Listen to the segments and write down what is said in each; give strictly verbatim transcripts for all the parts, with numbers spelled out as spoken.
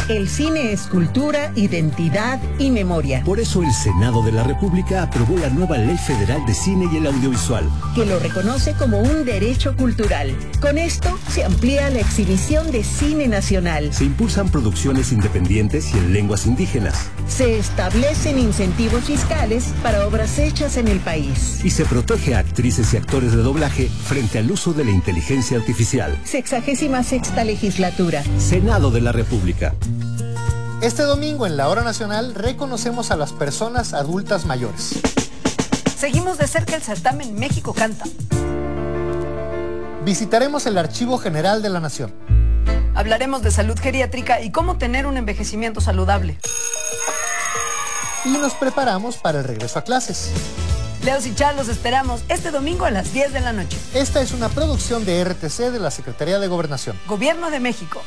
El cine es cultura, identidad y memoria. Por eso el Senado de la República aprobó la nueva Ley Federal de Cine y el Audiovisual, que lo reconoce como un derecho cultural. Con esto se amplía la exhibición de cine nacional. Se impulsan producciones independientes y en lenguas indígenas. Se establecen incentivos fiscales para obras hechas en el país. Y se protege a actrices y actores de doblaje frente al uso de la inteligencia artificial. Sexagésima sexta legislatura. Senado de la República. Este domingo en la Hora Nacional reconocemos a las personas adultas mayores. Seguimos de cerca el certamen México Canta. Visitaremos el Archivo General de la Nación. Hablaremos de salud geriátrica y cómo tener un envejecimiento saludable. Y nos preparamos para el regreso a clases. Leos y Char los esperamos este domingo a las diez de la noche. Esta es una producción de R T C de la Secretaría de Gobernación. Gobierno de México.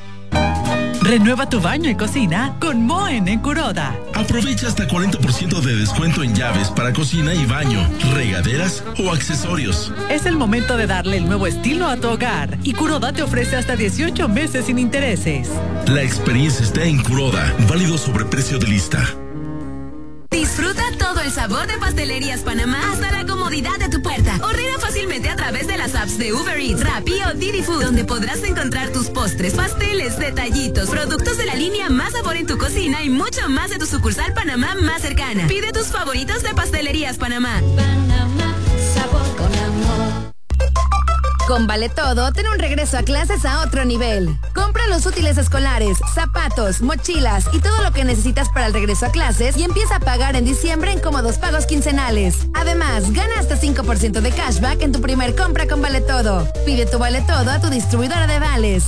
Renueva tu baño y cocina con Moen en Kuroda. Aprovecha hasta cuarenta por ciento de descuento en llaves para cocina y baño, regaderas o accesorios. Es el momento de darle el nuevo estilo a tu hogar y Kuroda te ofrece hasta dieciocho meses sin intereses. La experiencia está en Kuroda, válido sobre precio de lista. Disfruta todo el sabor de Pastelerías Panamá hasta la comodidad de tu puerta. Ordena fácilmente a través de las apps de Uber Eats, Rappi o Didi Food, donde podrás encontrar tus postres, pasteles, detallitos, productos de la línea Más Sabor en tu cocina y mucho más de tu sucursal Panamá más cercana. Pide tus favoritos de Pastelerías Panamá. Panamá, sabor con amor. Con Vale Todo, ten un regreso a clases a otro nivel. Compra los útiles escolares, zapatos, mochilas y todo lo que necesitas para el regreso a clases y empieza a pagar en diciembre en cómodos pagos quincenales. Además, gana hasta cinco por ciento de cashback en tu primer compra con Vale Todo. Pide tu Vale Todo a tu distribuidora de vales.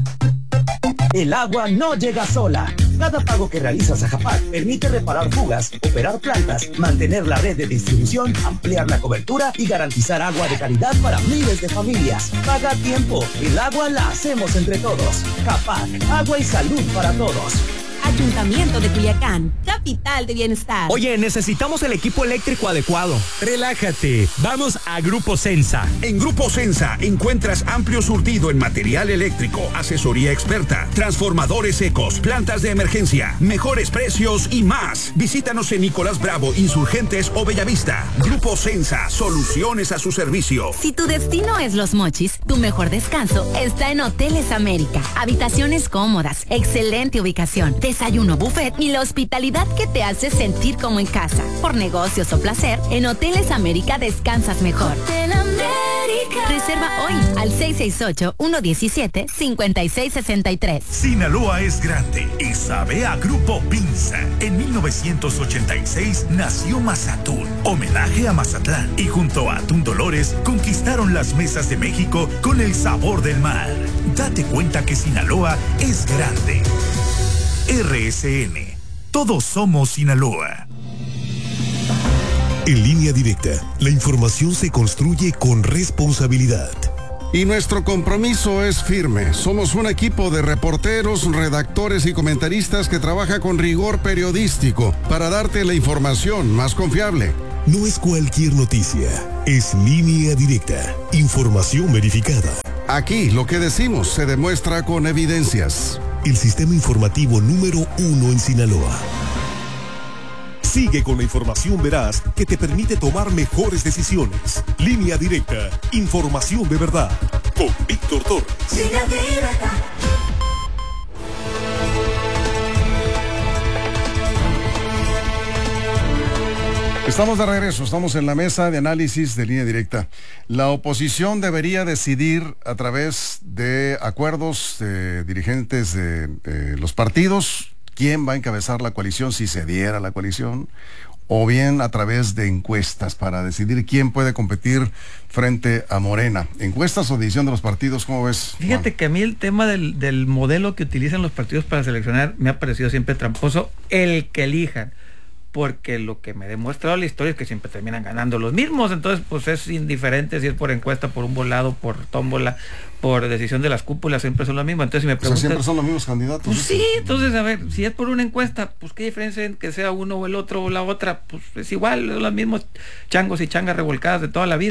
El agua no llega sola. Cada pago que realizas a Japac permite reparar fugas, operar plantas, mantener la red de distribución, ampliar la cobertura y garantizar agua de calidad para miles de familias. Paga a tiempo. El agua la hacemos entre todos. Japac, agua y salud para todos. Ayuntamiento de Culiacán, capital de bienestar. Oye, necesitamos el equipo eléctrico adecuado. Relájate, vamos a Grupo Sensa. En Grupo Sensa encuentras amplio surtido en material eléctrico, asesoría experta, transformadores secos, plantas de emergencia, mejores precios y más. Visítanos en Nicolás Bravo, Insurgentes o Bellavista. Grupo Sensa, soluciones a su servicio. Si tu destino es Los Mochis, tu mejor descanso está en Hoteles América. Habitaciones cómodas, excelente ubicación, desayuno buffet y la hospitalidad que te hace sentir como en casa. Por negocios o placer, en Hoteles América descansas mejor. Hotel América. Reserva hoy al seis seis ocho, uno uno siete, cinco seis seis tres. Sinaloa es grande y sabe a Grupo Pinza. En mil novecientos ochenta y seis nació Mazatún, homenaje a Mazatlán, y junto a Atún Dolores conquistaron las mesas de México con el sabor del mar. Date cuenta que Sinaloa es grande. R S N. Todos somos Sinaloa. En Línea Directa, la información se construye con responsabilidad. Y nuestro compromiso es firme. Somos un equipo de reporteros, redactores y comentaristas que trabaja con rigor periodístico para darte la información más confiable. No es cualquier noticia, es Línea Directa, información verificada. Aquí lo que decimos se demuestra con evidencias. El sistema informativo número uno en Sinaloa. Sigue con la información veraz que te permite tomar mejores decisiones. Línea Directa, información de verdad. Con Víctor Torres. Línea Directa. Estamos de regreso, estamos en la mesa de análisis de Línea Directa. La oposición debería decidir a través de acuerdos de dirigentes de, de los partidos quién va a encabezar la coalición si se diera la coalición, o bien a través de encuestas para decidir quién puede competir frente a Morena. ¿Encuestas o división de los partidos? ¿Cómo ves, Juan? Fíjate que a mí el tema del, del modelo que utilizan los partidos para seleccionar me ha parecido siempre tramposo, el que elijan. Porque lo que me ha demostrado la historia es que siempre terminan ganando los mismos, entonces pues es indiferente si es por encuesta, por un volado, por tómbola, por decisión de las cúpulas, siempre son lo mismo. Entonces si me preguntas, o sea, siempre son los mismos candidatos. Pues sí, entonces a ver, si es por una encuesta, pues qué diferencia en que sea uno o el otro o la otra, pues es igual, son los mismos changos y changas revolcadas de toda la vida.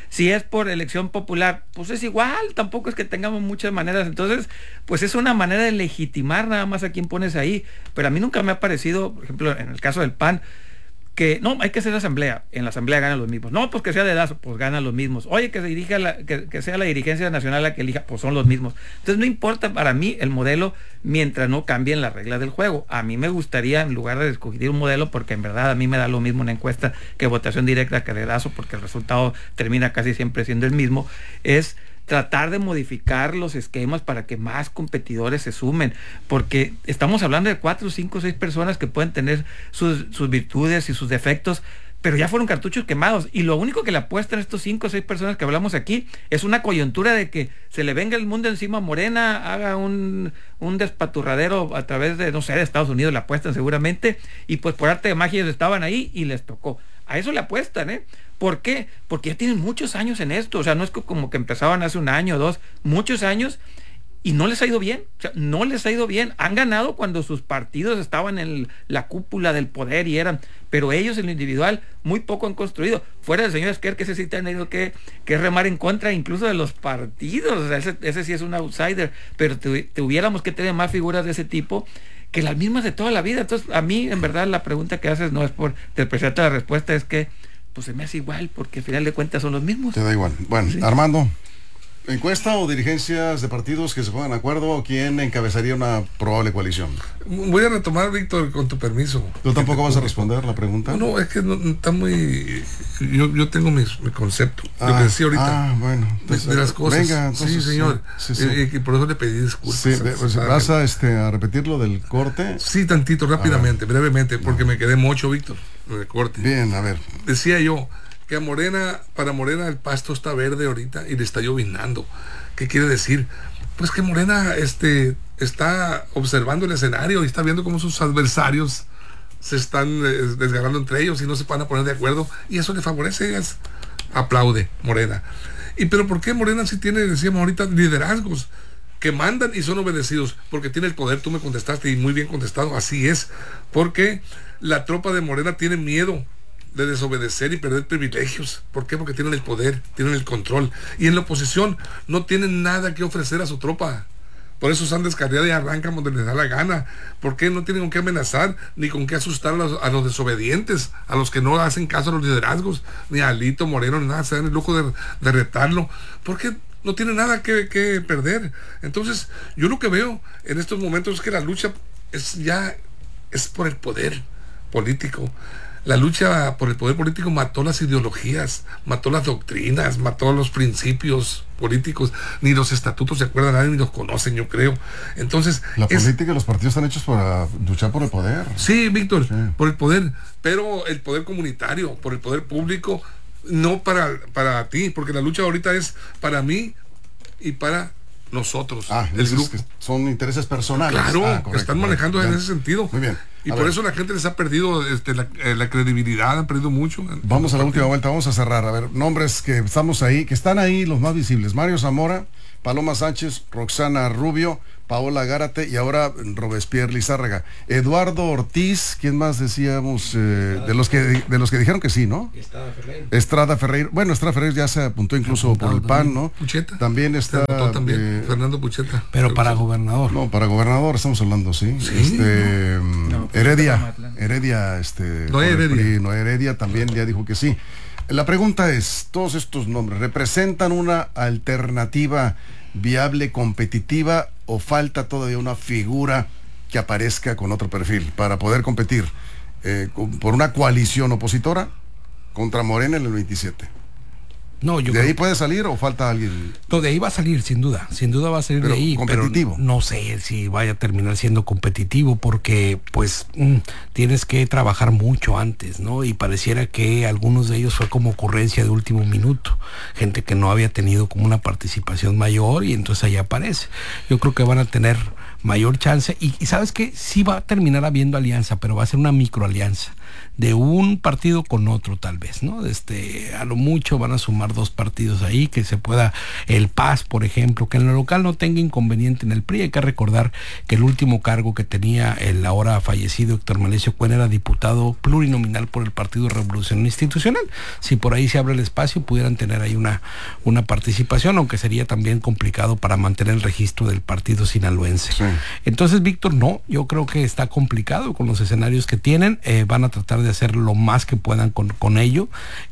Si es por elección popular, pues es igual, tampoco es que tengamos muchas maneras. Entonces, pues es una manera de legitimar nada más a quien pones ahí. Pero a mí nunca me ha parecido, por ejemplo, en el caso del P A N, que no, hay que hacer asamblea, en la asamblea ganan los mismos. No, pues que sea dedazo, pues ganan los mismos. Oye, que se dirija la, que, que sea la dirigencia nacional la que elija, pues son los mismos. Entonces no importa para mí el modelo mientras no cambien las reglas del juego. A mí me gustaría, en lugar de escoger un modelo, porque en verdad a mí me da lo mismo una encuesta que votación directa que dedazo, porque el resultado termina casi siempre siendo el mismo, es tratar de modificar los esquemas para que más competidores se sumen, porque estamos hablando de cuatro, cinco, seis personas que pueden tener sus, sus virtudes y sus defectos, pero ya fueron cartuchos quemados, y lo único que le apuestan estos cinco o seis personas que hablamos aquí es una coyuntura de que se le venga el mundo encima a Morena, haga un, un despaturradero a través de, no sé, de Estados Unidos, le apuestan seguramente, y pues por arte de magia ellos estaban ahí y les tocó. A eso le apuestan, ¿eh? ¿Por qué? Porque ya tienen muchos años en esto, o sea, no es como que empezaban hace un año o dos, muchos años, y no les ha ido bien, o sea, no les ha ido bien. Han ganado cuando sus partidos estaban en la cúpula del poder y eran, pero ellos en lo individual muy poco han construido. Fuera del señor Esquer, que ese sí te han tenido que, que remar en contra incluso de los partidos, o sea, ese, ese sí es un outsider, pero te, tuviéramos que tener más figuras de ese tipo que las mismas de toda la vida. Entonces, a mí, en verdad, la pregunta que haces no es por despreciarte la respuesta, es que pues se me hace igual, porque al final de cuentas son los mismos. Te da igual. Bueno, sí. Armando, ¿encuesta o dirigencias de partidos que se pongan de acuerdo? ¿Quién encabezaría una probable coalición? Voy a retomar, Víctor, con tu permiso. ¿Tú tampoco vas a responder la pregunta? No, no, es que no, está muy... Yo, yo tengo mis, mi concepto, ah, lo que decía ahorita. Ah, bueno. Entonces, de, de las cosas. Venga, entonces, sí, señor. Sí, sí, sí. Y, y por eso le pedí disculpas. Sí, de, pues, ¿vas a, este, a repetir lo del corte? Sí, tantito, rápidamente, brevemente, porque no. me quedé mucho, Víctor, en el corte. Bien, a ver. Decía yo que a Morena, para Morena el pasto está verde ahorita y le está llovinando. ¿Qué quiere decir? Pues que Morena este, está observando el escenario y está viendo cómo sus adversarios se están eh, desgarrando entre ellos y no se van a poner de acuerdo, y eso le favorece. Es, aplaude Morena. ¿Y pero por qué Morena sí tiene, decíamos ahorita, liderazgos que mandan y son obedecidos? Porque tiene el poder. Tú me contestaste y muy bien contestado, así es. Porque la tropa de Morena tiene miedo de desobedecer y perder privilegios. ¿Por qué? Porque tienen el poder, tienen el control, y en la oposición no tienen nada que ofrecer a su tropa. Por eso están descarriados y arrancan donde les da la gana. ¿Por qué? No tienen con qué amenazar ni con qué asustar a los, a los desobedientes, a los que no hacen caso a los liderazgos, ni a Alito Moreno, ni nada, se dan el lujo de, de retarlo, porque no tiene nada que, que perder. Entonces, yo lo que veo en estos momentos es que la lucha es ya es por el poder político. La lucha por el poder político mató las ideologías, mató las doctrinas, mató los principios políticos. Ni los estatutos se acuerdan, nadie ni los conocen, yo creo. Entonces, la es, política y los partidos están hechos para luchar por el poder. Sí, Víctor, sí. por el poder, pero el poder comunitario, por el poder público, no para, para ti, porque la lucha ahorita es para mí y para nosotros. Ah, el grupo. Que son intereses personales. Claro, ah, que están manejando en ese sentido. Muy bien. Y por ver. eso la gente les ha perdido este, la, eh, la credibilidad, han perdido mucho. Vamos a la última vuelta, vamos a cerrar. A ver, nombres que estamos ahí, que están ahí, los más visibles: Mario Zamora, Paloma Sánchez, Roxana Rubio, Paola Gárate y ahora Robespierre Lizárraga. Eduardo Ortiz, ¿quién más decíamos? Eh, de los que de los que dijeron que sí, ¿no? Estrada Ferreira. Estrada Ferreira. Bueno, Estrada Ferreira ya se apuntó incluso por el P A N, ¿no? Pucheta. También está también, eh, Fernando Pucheta. Pero para gobernador. No, para gobernador estamos hablando, sí. ¿Sí? Este no, Heredia, Heredia, este no Heredia. No Heredia también ya dijo que sí. La pregunta es, ¿todos estos nombres representan una alternativa viable, competitiva, o falta todavía una figura que aparezca con otro perfil para poder competir eh, con, por una coalición opositora contra Morena en el veintisiete? No, yo ¿De ahí creo... puede salir o falta alguien? No, de ahí va a salir, sin duda. Sin duda va a salir pero de ahí. competitivo. Pero no sé si vaya a terminar siendo competitivo, porque pues mmm, tienes que trabajar mucho antes, ¿no? Y pareciera que algunos de ellos fue como ocurrencia de último minuto. Gente que no había tenido como una participación mayor y entonces ahí aparece. Yo creo que van a tener mayor chance. Y, y ¿sabes qué? Sí va a terminar habiendo alianza, pero va a ser una microalianza de un partido con otro, tal vez, ¿no? Este, a lo mucho van a sumar tomar dos partidos ahí, que se pueda el P A S, por ejemplo, que en lo local no tenga inconveniente en el P R I. Hay que recordar que el último cargo que tenía el ahora fallecido Héctor Melesio Cuen era diputado plurinominal por el Partido Revolución Institucional. Si por ahí se abre el espacio, pudieran tener ahí una, una participación, aunque sería también complicado para mantener el registro del partido sinaloense. Sí. Entonces, Víctor, no, yo creo que está complicado con los escenarios que tienen, eh, van a tratar de hacer lo más que puedan con, con ello.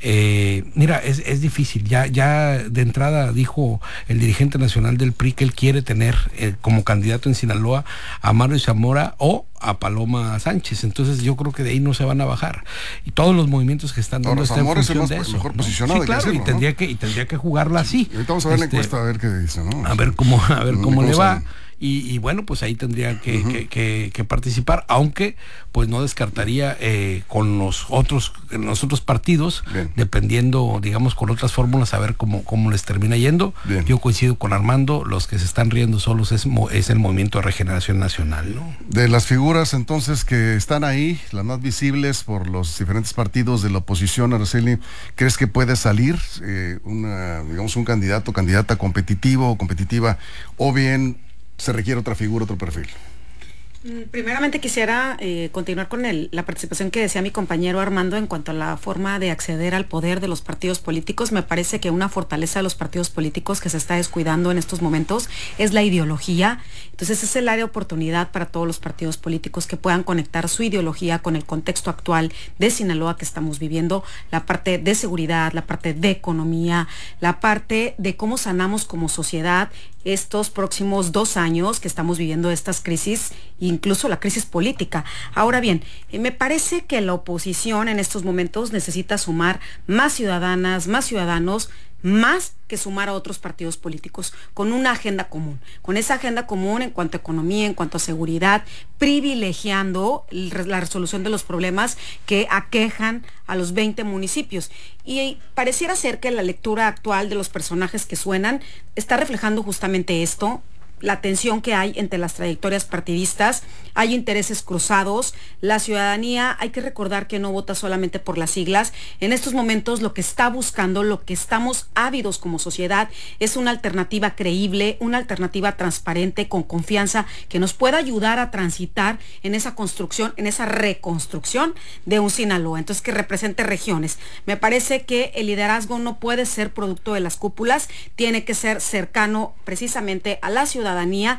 Eh, mira, es, es difícil, ya, ya de entrada dijo el dirigente nacional del P R I que él quiere tener eh, como candidato en Sinaloa a Mario Zamora o a Paloma Sánchez, entonces yo creo que de ahí no se van a bajar, y todos los movimientos que están dando no, están en función más, de eso, mejor ¿no? posicionado, sí, claro, decirlo, y tendría ¿no? que y tendría que jugarla así. Y ahorita vamos a ver este, la encuesta, a ver qué dice, ¿no? A ver cómo, a ver cómo le va. Saben. Y, y bueno, pues ahí tendría que, uh-huh. que, que, que participar, aunque pues no descartaría eh, con los otros en los otros partidos, bien, dependiendo, digamos, con otras fórmulas, a ver cómo, cómo les termina yendo. Bien. Yo coincido con Armando, los que se están riendo solos es, es el Movimiento de Regeneración Nacional, ¿no? De las figuras entonces que están ahí, las más visibles por los diferentes partidos de la oposición, Araceli, ¿crees que puede salir eh, una, digamos, un candidato, candidata competitivo o competitiva, o bien se requiere otra figura, otro perfil? Primeramente quisiera eh, continuar con el, la participación que decía mi compañero Armando en cuanto a la forma de acceder al poder de los partidos políticos. Me parece que una fortaleza de los partidos políticos que se está descuidando en estos momentos es la ideología. Entonces es el área de oportunidad para todos los partidos políticos que puedan conectar su ideología con el contexto actual de Sinaloa que estamos viviendo, la parte de seguridad, la parte de economía, la parte de cómo sanamos como sociedad estos próximos dos años que estamos viviendo estas crisis, incluso la crisis política. Ahora bien, eh, me parece que la oposición en estos momentos necesita sumar más ciudadanas, más ciudadanos, más que sumar a otros partidos políticos, con una agenda común, con esa agenda común en cuanto a economía, en cuanto a seguridad, privilegiando la resolución de los problemas que aquejan a los veinte municipios. Y pareciera ser que la lectura actual de los personajes que suenan está reflejando justamente esto, la tensión que hay entre las trayectorias partidistas, hay intereses cruzados, la ciudadanía, hay que recordar que no vota solamente por las siglas, en estos momentos lo que está buscando, lo que estamos ávidos como sociedad, es una alternativa creíble, una alternativa transparente, con confianza, que nos pueda ayudar a transitar en esa construcción, en esa reconstrucción de un Sinaloa, entonces que represente regiones. Me parece que el liderazgo no puede ser producto de las cúpulas, tiene que ser cercano precisamente a la ciudadanía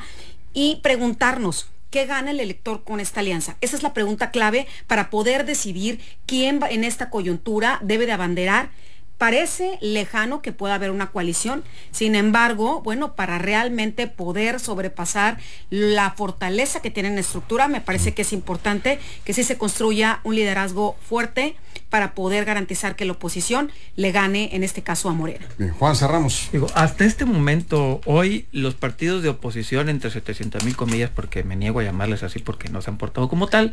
y preguntarnos ¿qué gana el elector con esta alianza? Esa es la pregunta clave para poder decidir quién va en esta coyuntura debe de abanderar. Parece lejano que pueda haber una coalición, sin embargo, bueno, para realmente poder sobrepasar la fortaleza que tiene en la estructura, me parece que es importante que sí se construya un liderazgo fuerte para poder garantizar que la oposición le gane, en este caso, a Morena. Bien, Juan, cerramos. Digo, hasta este momento, hoy, los partidos de oposición, entre setecientas mil comillas, porque me niego a llamarles así porque no se han portado como tal,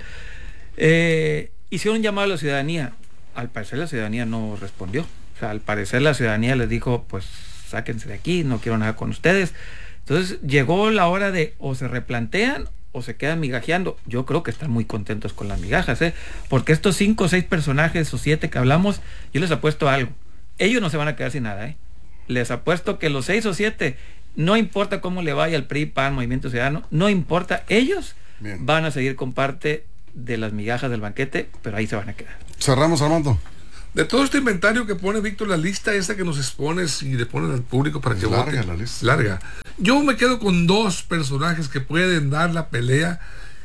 eh, hicieron un llamado a la ciudadanía. Al parecer la ciudadanía no respondió. O sea, al parecer la ciudadanía les dijo, pues sáquense de aquí, no quiero nada con ustedes. Entonces llegó la hora de o se replantean o se quedan migajeando. Yo creo que están muy contentos con las migajas, ¿eh? Porque estos cinco o seis personajes o siete que hablamos, yo les apuesto a algo. Ellos no se van a quedar sin nada, ¿eh? Les apuesto que los seis o siete, no importa cómo le vaya al P R I, P A N, Movimiento Ciudadano, no importa, ellos Bien. van a seguir con parte de las migajas del banquete, pero ahí se van a quedar. Cerramos, Armando. De todo este inventario que pone Víctor, la lista esa que nos expones y le ponen al público para que larga vote. La lista. Larga. Yo me quedo con dos personajes que pueden dar la pelea.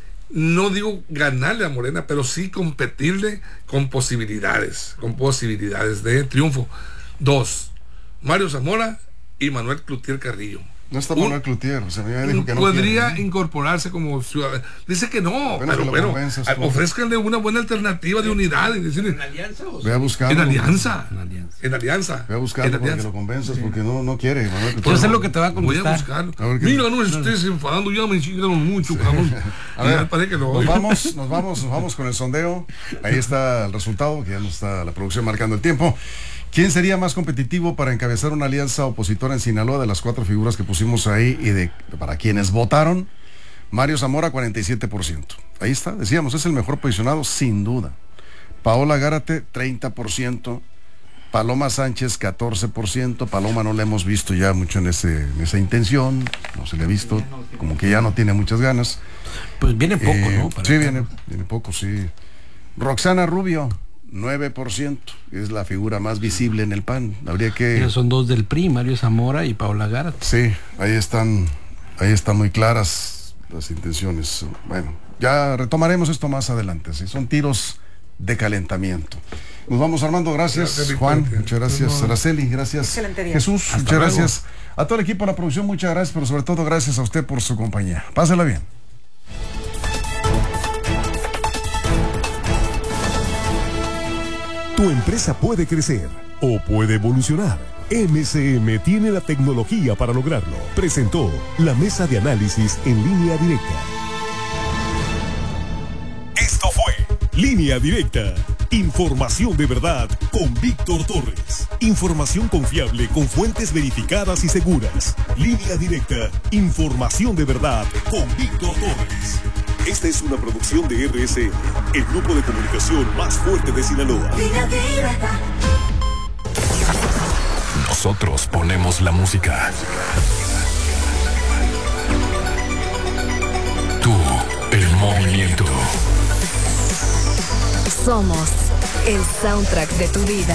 No digo ganarle a Morena, pero sí competirle con posibilidades, con posibilidades de triunfo. Dos, Mario Zamora y Manuel Cloutier Carrillo. No está Manuel Cloutier, o sea, me dijo que no podría quiere, ¿no? incorporarse como ciudadano. Dice que no, Apenas pero que bueno, ofrézcanle una buena alternativa de unidad. Y decirle, ¿en alianza? O Ve a buscarlo. En alianza. En alianza. En alianza. Ve a buscarlo para alianza. que lo convenzas, sí. porque no, no quiere. Manuel, yo sé lo que te va a contestar. Voy a buscarlo. A ver, Mira, no estés enfadando, ya me chingaron mucho, sí. cabrón. A ver, parece que lo nos vamos, nos vamos, nos vamos con el sondeo. Ahí está el resultado, que ya nos está la producción marcando el tiempo. ¿Quién sería más competitivo para encabezar una alianza opositora en Sinaloa de las cuatro figuras que pusimos ahí y de para quienes votaron? Mario Zamora, cuarenta y siete por ciento. Ahí está, decíamos, es el mejor posicionado sin duda. Paola Gárate, treinta por ciento. Paloma Sánchez, catorce por ciento. Paloma no la hemos visto ya mucho en, ese, en esa intención. No se le ha visto. Como que ya no tiene muchas ganas. Pues viene poco, eh, ¿no? Para sí, acá. viene, viene poco, sí. Roxana Rubio, nueve por ciento. Es la figura más visible en el P A N. Habría que... Mira, son dos del P R I, Mario Zamora y Paula Gárate. Sí, ahí están, ahí están muy claras las intenciones. Bueno, ya retomaremos esto más adelante. ¿Sí? Son tiros de calentamiento. Nos vamos, Armando, gracias. Gracias Juan, Vicente. Muchas gracias. Araceli, gracias. Excelente día. Jesús, Hasta muchas luego. gracias. A todo el equipo de la producción, muchas gracias, pero sobre todo gracias a usted por su compañía. Pásela bien. Tu empresa puede crecer o puede evolucionar. M C M tiene la tecnología para lograrlo. Presentó la mesa de análisis en línea directa. Esto fue Línea Directa. Información de verdad con Víctor Torres. Información confiable con fuentes verificadas y seguras. Línea Directa. Información de verdad con Víctor Torres. Esta es una producción de R S N, el grupo de comunicación más fuerte de Sinaloa. Línea Directa. Nosotros ponemos la música. Tú, el movimiento. Somos el soundtrack de tu vida.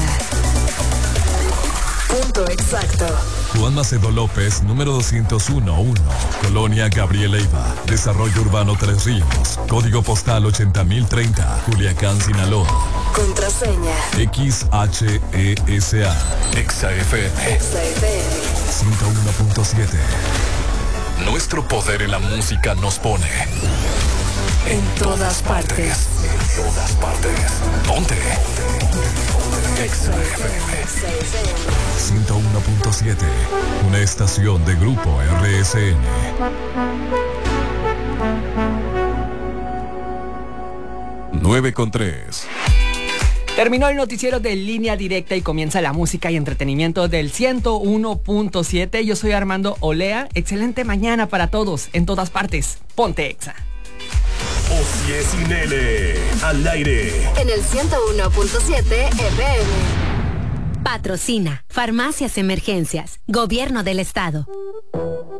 Punto exacto. Juan Macedo López, número doscientos uno uno, Colonia Gabriel Leiva, Desarrollo Urbano Tres Ríos, Código Postal ochenta mil treinta, Culiacán, Sinaloa. Contraseña. X H E S A. Exa F M. Exa F M. ciento uno punto siete. Nuestro poder en la música nos pone En todas partes. En todas partes. Ponte. Exa F M. ciento uno punto siete. Una estación de Grupo R S N. nueve con tres. Terminó el noticiero de Línea Directa y comienza la música y entretenimiento del ciento uno punto siete. Yo soy Armando Olea. Excelente mañana para todos, en todas partes. Ponte Exa. Osie sin N, al aire. En el ciento uno punto siete F M. Patrocina Farmacias Emergencias, Gobierno del Estado.